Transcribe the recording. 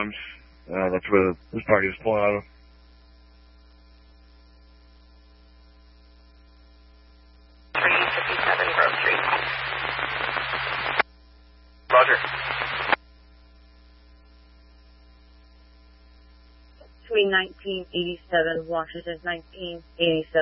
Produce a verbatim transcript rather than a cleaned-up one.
Palms. Uh, that's where this party was pulling out of. three fifty-seven Grove Street. Roger. Between nineteen eighty-seven, Washington, nineteen eighty-seven.